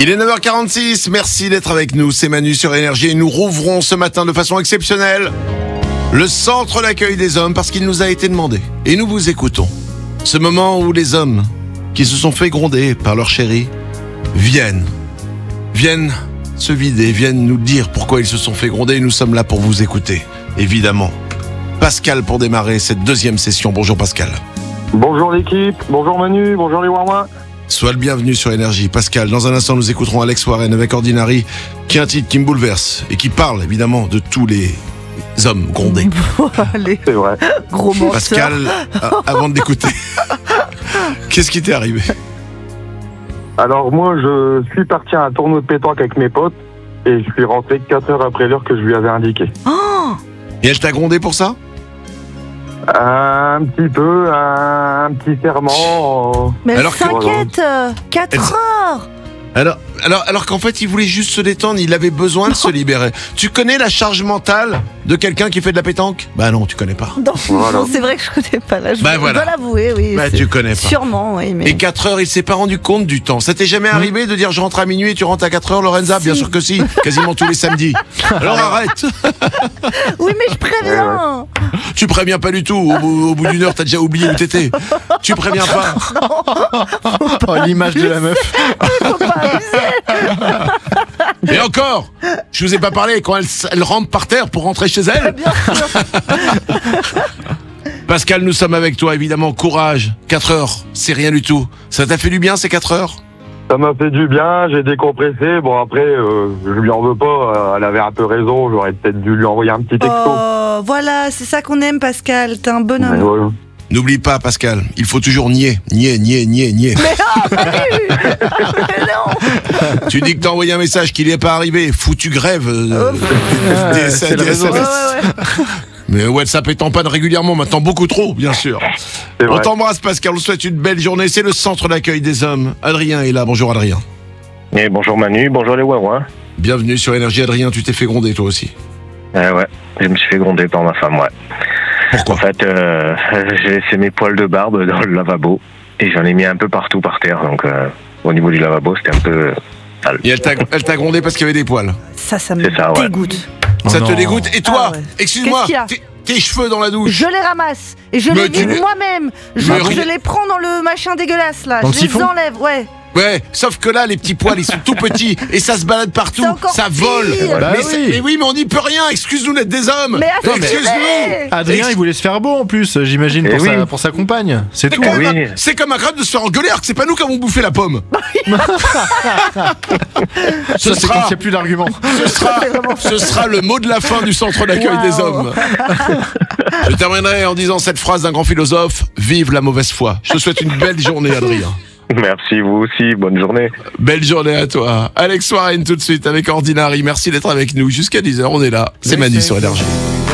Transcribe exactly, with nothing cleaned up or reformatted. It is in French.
Il est neuf heures quarante-six, merci d'être avec nous, c'est Manu sur Énergie et nous rouvrons ce matin de façon exceptionnelle le centre d'accueil des hommes parce qu'il nous a été demandé. Et nous vous écoutons. Ce moment où les hommes qui se sont fait gronder par leur chérie viennent, viennent se vider, viennent nous dire pourquoi ils se sont fait gronder et nous sommes là pour vous écouter, évidemment. Pascal pour démarrer cette deuxième session. Bonjour Pascal. Bonjour l'équipe, bonjour Manu, bonjour les Warwa. Sois le bienvenu sur Énergie. Pascal, dans un instant, nous écouterons Alex Warren avec Ordinary, qui est un titre qui me bouleverse et qui parle évidemment de tous les hommes grondés. Allez, C'est vrai. gros menteur. Pascal, a- avant de l'écouter, qu'est-ce qui t'est arrivé? Alors moi je suis parti à un tournoi de pétanque avec mes potes et je suis rentré quatre heures après l'heure que je lui avais indiqué. Oh, Et elle t'a grondé pour ça? Un petit peu, un, un petit serment. euh, mais Alors que- s'inquiète, quatre heures. Alors, alors, alors qu'en fait, il voulait juste se détendre, il avait besoin de se libérer. Tu connais la charge mentale de quelqu'un qui fait de la pétanque? Bah non, tu connais pas. Non, Voilà. non, c'est vrai que je connais pas là. Je Bah voilà. dois l'avouer, oui. Bah c'est- tu connais pas. Sûrement, oui. Mais... Et quatre heures, il s'est pas rendu compte du temps. Ça t'est jamais arrivé de dire je rentre à minuit et tu rentres à quatre heures, Lorenza? Bien Si. sûr que si, quasiment tous les samedis. Alors arrête. Oui, mais je préviens. Tu préviens pas du tout. Au bout, au bout d'une heure, t'as déjà oublié où t'étais. Tu préviens pas. Oh, l'image de la meuf. Faut pas abuser. Et encore, je vous ai pas parlé quand elle, s- elle rentre par terre pour rentrer chez elle. Bien sûr. Pascal, nous sommes avec toi, évidemment. Courage. quatre heures, c'est rien du tout. Ça t'a fait du bien ces quatre heures? Ça m'a fait du bien, j'ai décompressé. Bon après, euh, je lui en veux pas, euh, elle avait un peu raison, j'aurais peut-être dû lui envoyer un petit texto. Oh, voilà, c'est ça qu'on aime, Pascal. T'es un Mais bonhomme. voilà. N'oublie pas, Pascal, il faut toujours nier, nier, nier, nier, nier. Mais non. Tu dis que t'as envoyé un message qu'il n'est pas arrivé. Foutu grève. euh, Ouais, D S, c'est le D S, réseau. Ouais, ouais, ouais. Mais WhatsApp est en panne régulièrement, maintenant beaucoup trop, bien sûr. C'est On vrai. t'embrasse, Pascal, on te souhaite une belle journée. C'est le centre d'accueil des hommes. Adrien est là. Bonjour, Adrien. Et bonjour Manu, bonjour les Wawa. Bienvenue sur Énergie. Adrien, tu t'es fait gronder toi aussi. Euh, ouais, je me suis fait gronder par ma femme, ouais. Pourquoi? En fait, euh, j'ai laissé mes poils de barbe dans le lavabo et j'en ai mis un peu partout par terre, donc euh, au niveau du lavabo, c'était un peu sale. Et elle t'a, elle t'a grondé parce qu'il y avait des poils. Ça, ça me C'est ça, ouais. dégoûte. Ça Oh te non. dégoûte. Et toi, Ah ouais. excuse-moi, Qu'est-ce qu'il y a tes, tes cheveux dans la douche. Je les ramasse et je Mais les tu mets les- moi-même. Je, Mais je rien- les prends dans le machin dégueulasse là. Dans le je les siphon enlève, ouais. Ouais, sauf que là, les petits poils, ils sont tout petits et ça se balade partout, C'est encore ça pire. vole. Bah mais, oui. c'est- mais oui, mais on n'y peut rien. Excuse-nous d'être des hommes. Mais attends, Excuse-nous. Adrien, il voulait se faire beau en plus, j'imagine, Eh pour, sa, oui. pour sa compagne. C'est C'est tout. comme, Oui. un- c'est comme un crâne de se faire engueuler alors que c'est pas nous qui avons bouffé la pomme. Ce Ça, c'est quand sera, il n'y a plus d'arguments. ce, sera, ce sera le mot de la fin du centre d'accueil Wow. des hommes. Je terminerai en disant cette phrase d'un grand philosophe: vive la mauvaise foi. Je te souhaite une belle journée, Adrien. Merci, vous aussi, bonne journée. Belle journée à toi. Alex Warren tout de suite avec Ordinary. Merci d'être avec nous jusqu'à dix heures. On est là. C'est Manu sur Énergie.